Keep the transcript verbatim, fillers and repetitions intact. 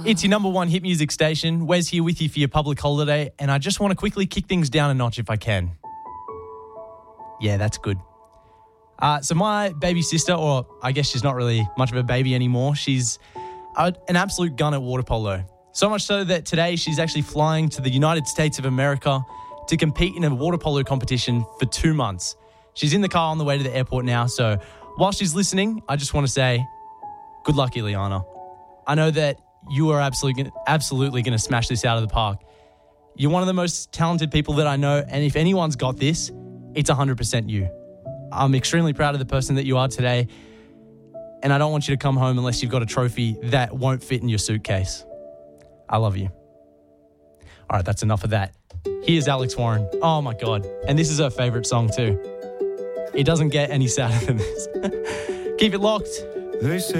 It's your number one hit music station. Wes here with you for your public holiday, and I just want to quickly kick things down a notch if I can. Yeah, that's good. Uh, so my baby sister, or I guess she's not really much of a baby anymore, she's a, an absolute gun at water polo. So much so that today she's actually flying to the United States of America to compete in a water polo competition for two months. She's in the car on the way to the airport now, so while she's listening, I just want to say, good luck, Ileana. I know that you are absolutely, absolutely going to smash this out of the park. You're one of the most talented people that I know, and if anyone's got this, it's one hundred percent you. I'm extremely proud of the person that you are today, and I don't want you to come home unless you've got a trophy that won't fit in your suitcase. I love you. All right, that's enough of that. Here's Alex Warren. Oh, my God. And this is her favourite song too. It doesn't get any sadder than this. Keep it locked. They say